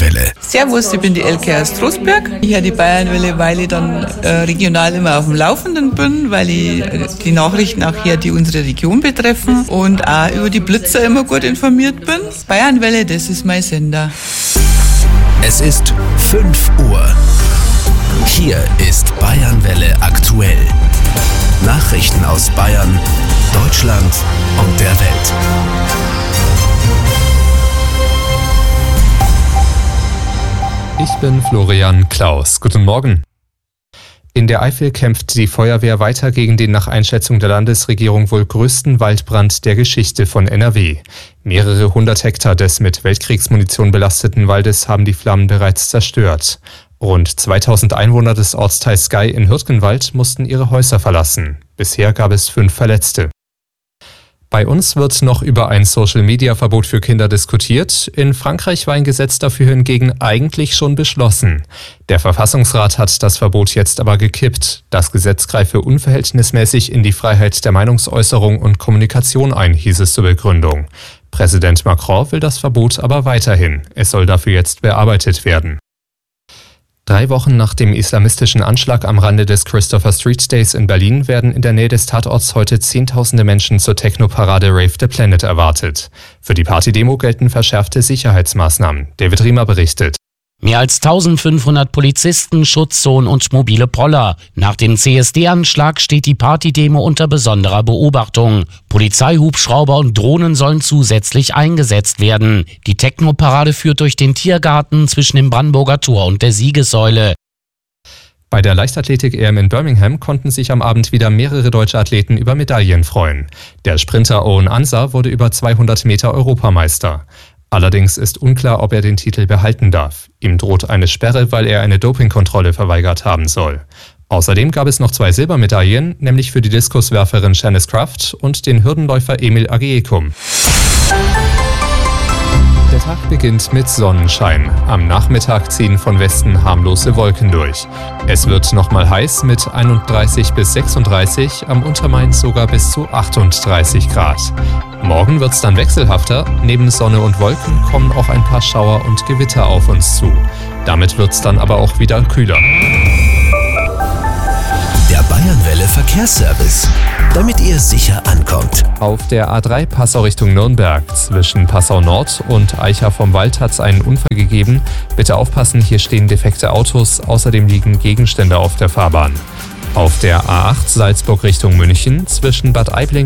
Bayernwelle. Servus, ich bin die Elke aus Trostberg. Ich höre die Bayernwelle, weil ich dann regional immer auf dem Laufenden bin, weil ich die Nachrichten auch hier, die unsere Region betreffen und auch über die Blitzer immer gut informiert bin. Bayernwelle, das ist mein Sender. Es ist 5 Uhr. Hier ist Bayernwelle aktuell. Nachrichten aus Bayern, Deutschland und der Welt. Ich bin Florian Klaus. Guten Morgen. In der Eifel kämpft die Feuerwehr weiter gegen den nach Einschätzung der Landesregierung wohl größten Waldbrand der Geschichte von NRW. Mehrere hundert Hektar des mit Weltkriegsmunition belasteten Waldes haben die Flammen bereits zerstört. Rund 2000 Einwohner des Ortsteils Gey in Hürtgenwald mussten ihre Häuser verlassen. Bisher gab es 5 Verletzte. Bei uns wird noch über ein Social-Media-Verbot für Kinder diskutiert. In Frankreich war ein Gesetz dafür hingegen eigentlich schon beschlossen. Der Verfassungsrat hat das Verbot jetzt aber gekippt. Das Gesetz greife unverhältnismäßig in die Freiheit der Meinungsäußerung und Kommunikation ein, hieß es zur Begründung. Präsident Macron will das Verbot aber weiterhin. Es soll dafür jetzt bearbeitet werden. 3 Wochen nach dem islamistischen Anschlag am Rande des Christopher Street Days in Berlin werden in der Nähe des Tatorts heute Zehntausende Menschen zur Techno-Parade Rave the Planet erwartet. Für die Partydemo gelten verschärfte Sicherheitsmaßnahmen. David Riemer berichtet. Mehr als 1500 Polizisten, Schutzzonen und mobile Poller. Nach dem CSD-Anschlag steht die Partydemo unter besonderer Beobachtung. Polizeihubschrauber und Drohnen sollen zusätzlich eingesetzt werden. Die Techno-Parade führt durch den Tiergarten zwischen dem Brandenburger Tor und der Siegessäule. Bei der Leichtathletik-EM in Birmingham konnten sich am Abend wieder mehrere deutsche Athleten über Medaillen freuen. Der Sprinter Owen Ansah wurde über 200 Meter Europameister. Allerdings ist unklar, ob er den Titel behalten darf. Ihm droht eine Sperre, weil er eine Dopingkontrolle verweigert haben soll. Außerdem gab es noch 2 Silbermedaillen, nämlich für die Diskuswerferin Shanice Kraft und den Hürdenläufer Emil Agiekum. Der Tag beginnt mit Sonnenschein. Am Nachmittag ziehen von Westen harmlose Wolken durch. Es wird nochmal heiß mit 31 bis 36, am Untermain sogar bis zu 38 Grad. Morgen wird's dann wechselhafter. Neben Sonne und Wolken kommen auch ein paar Schauer und Gewitter auf uns zu. Damit wird's dann aber auch wieder kühler. Der Bayernwelle Verkehrsservice, damit ihr sicher ankommt. Auf der A3 Passau Richtung Nürnberg zwischen Passau Nord und Eicha vom Wald hat es einen Unfall gegeben. Bitte aufpassen, hier stehen defekte Autos, außerdem liegen Gegenstände auf der Fahrbahn. Auf der A8 Salzburg Richtung München zwischen Bad Aibling